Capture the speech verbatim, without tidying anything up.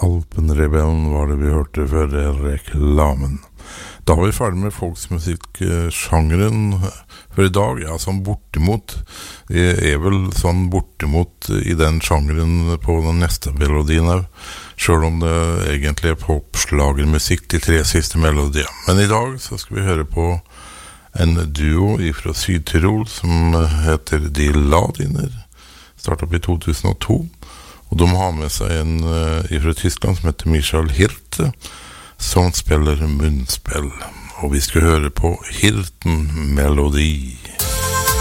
Alpenrebellen var det vi hørte før reklamen. Da var vi ferdig med folksmusikk-sjangeren for i dag. Ja, sånn bortimot. Vi er vel sånn bortimot i den sjangeren på den neste melodien her. Selv om det egentlig er popslagermusikk, de tre siste melodier. Men i dag så skal vi høre på en duo fra Syd-Tirol som heter De Ladiner. Startet opp i to tusen og to. Og de har med seg en uh, fra Tyskland som heter Michael Hirte, som spiller munnspill. Og vi skal høre på Hirten-melodi.